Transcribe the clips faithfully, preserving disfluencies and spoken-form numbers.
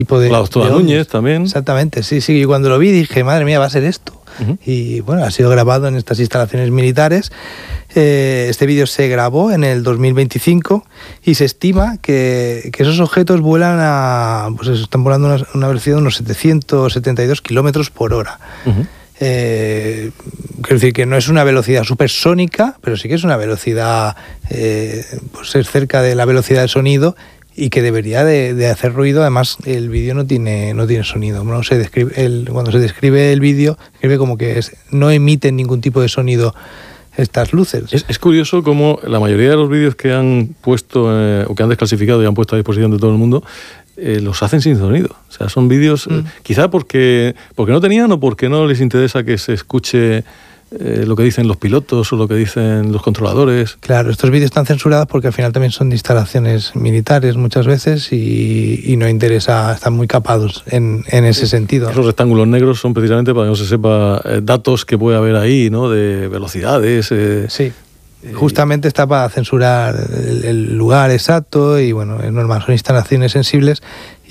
tipo de... Claro, toda Núñez también. Exactamente, sí, sí. Y cuando lo vi dije, madre mía, va a ser esto. Uh-huh. Y bueno, ha sido grabado en estas instalaciones militares. Eh, este vídeo se grabó en el dos mil veinticinco y se estima que, que esos objetos vuelan a... pues eso, están volando a una, una velocidad de unos setecientos setenta y dos kilómetros por hora. Uh-huh. Eh, quiero decir que no es una velocidad supersónica, pero sí que es una velocidad, eh, pues es cerca de la velocidad del sonido y que debería de, de hacer ruido. Además, el vídeo no tiene no tiene sonido. No se describe el, cuando se describe el vídeo, escribe como que es, no emiten ningún tipo de sonido estas luces. Es, es curioso cómo la mayoría de los vídeos que han puesto eh, o que han desclasificado y han puesto a disposición de todo el mundo eh, los hacen sin sonido. O sea, son vídeos mm. eh, quizá porque porque no tenían o porque no les interesa que se escuche Eh, lo que dicen los pilotos o lo que dicen los controladores. Claro, estos vídeos están censurados porque al final también son de instalaciones militares muchas veces y, y no interesa, están muy capados en, en ese sentido. Esos rectángulos negros son precisamente para que no se sepa eh, datos que puede haber ahí, ¿no? De velocidades. Eh, sí. Justamente está para censurar el, el lugar exacto y bueno, es normal, son instalaciones sensibles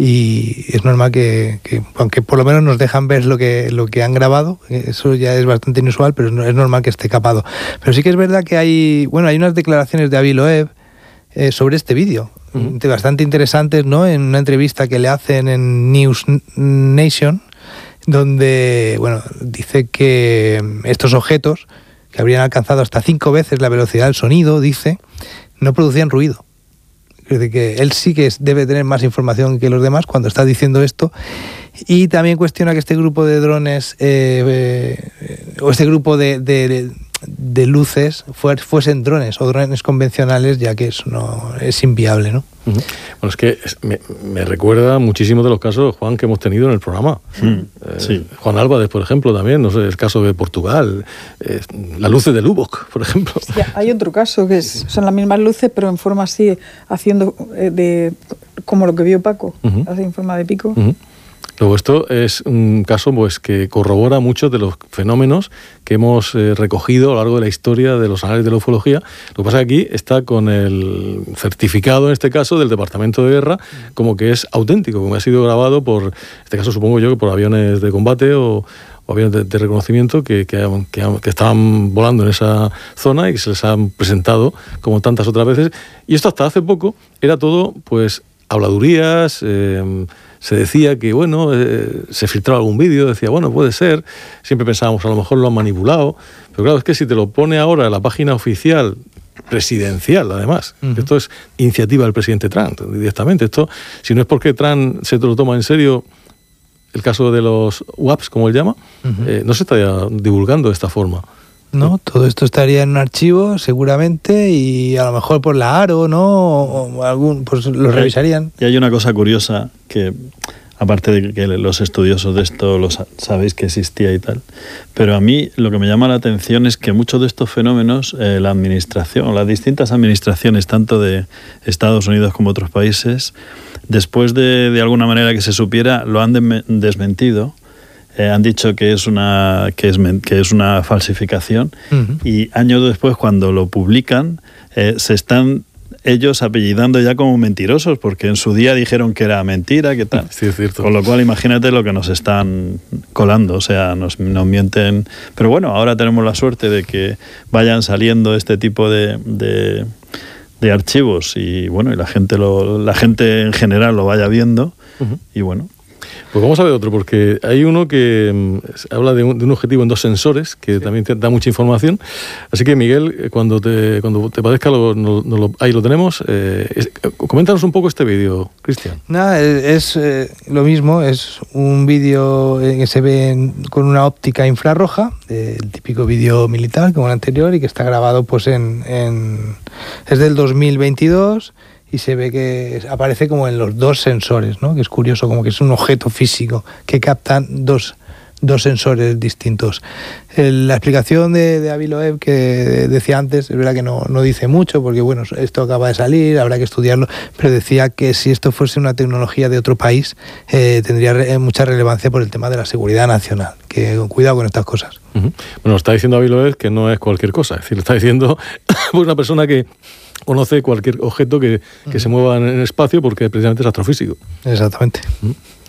y es normal que, que aunque por lo menos nos dejan ver lo que, lo que han grabado, eso ya es bastante inusual, pero es normal que esté capado. Pero sí que es verdad que hay, bueno, hay unas declaraciones de Avi Loeb eh, sobre este vídeo, uh-huh. bastante interesantes, ¿no? En una entrevista que le hacen en News Nation, donde, bueno, dice que estos objetos que habrían alcanzado hasta cinco veces la velocidad del sonido, dice, no producían ruido. Es decir, que él sí que debe tener más información que los demás cuando está diciendo esto. Y también cuestiona que este grupo de drones, eh, eh, o este grupo de, de, de luces fuesen drones o drones convencionales, ya que eso no es inviable, ¿no? Uh-huh. Bueno, es que me, me recuerda muchísimo de los casos, Juan, que hemos tenido en el programa. Mm, eh, sí. Juan Álvarez, por ejemplo, también, no sé, el caso de Portugal, eh, las luces de Lubbock, por ejemplo. Sí, hay otro caso que es, son las mismas luces, pero en forma así, haciendo eh, de como lo que vio Paco, uh-huh. así en forma de pico. Uh-huh. Luego esto es un caso pues que corrobora muchos de los fenómenos que hemos eh, recogido a lo largo de la historia de los análisis de la ufología. Lo que pasa es que aquí está con el certificado, en este caso, del Departamento de Guerra, como que es auténtico, como ha sido grabado por, en este caso supongo yo, que por aviones de combate o, o aviones de, de reconocimiento que, que, que, que estaban volando en esa zona y que se les han presentado como tantas otras veces. Y esto hasta hace poco era todo, pues, habladurías. Eh, se decía que, bueno, eh, se filtraba algún vídeo, decía, bueno, puede ser, siempre pensábamos, a lo mejor lo han manipulado, pero claro, es que si te lo pone ahora en la página oficial, presidencial, además, uh-huh. esto es iniciativa del presidente Trump, directamente, esto, si no es porque Trump se lo toma en serio, el caso de los W A Ps, como él llama, uh-huh. eh, no se está divulgando de esta forma. No, todo esto estaría en un archivo seguramente y a lo mejor por la A R O, ¿no? O algún, pues lo revisarían. Y hay una cosa curiosa que, aparte de que los estudiosos de esto lo sabéis que existía y tal, pero a mí lo que me llama la atención es que muchos de estos fenómenos, eh, la administración, las distintas administraciones, tanto de Estados Unidos como otros países, después de, de alguna manera que se supiera, lo han de- desmentido. Eh, han dicho que es una que es que es una falsificación uh-huh. y años después cuando lo publican eh, se están ellos apellidando ya como mentirosos porque en su día dijeron que era mentira, que tal. Sí, es cierto. Con lo cual imagínate lo que nos están colando, o sea, nos, nos mienten. Pero bueno, ahora tenemos la suerte de que vayan saliendo este tipo de, de, de archivos y bueno, y la gente lo, la gente en general lo vaya viendo uh-huh. y bueno. Pues vamos a ver otro, porque hay uno que um, habla de un, de un objetivo en dos sensores, que sí. también te da mucha información. Así que, Miguel, cuando te, cuando te parezca, lo, no, no lo, ahí lo tenemos. Eh, es, coméntanos un poco este vídeo, Cristian. Nada, es, es eh, lo mismo, es un vídeo que se ve en, con una óptica infrarroja, eh, el típico vídeo militar como el anterior, y que está grabado pues en, en es del dos mil veintidós. Y se ve que aparece como en los dos sensores, ¿no? Que es curioso, como que es un objeto físico que captan dos, dos sensores distintos. El, la explicación de, de Avi Loeb que decía antes, es verdad que no, no dice mucho, porque bueno, esto acaba de salir, habrá que estudiarlo, pero decía que si esto fuese una tecnología de otro país, eh, tendría re, mucha relevancia por el tema de la seguridad nacional, que cuidado con estas cosas. Uh-huh. Bueno, está diciendo Avi Loeb que no es cualquier cosa, es decir, está diciendo pues una persona que conoce cualquier objeto que, que uh-huh. se mueva en el espacio porque precisamente es astrofísico. Exactamente. Uh-huh.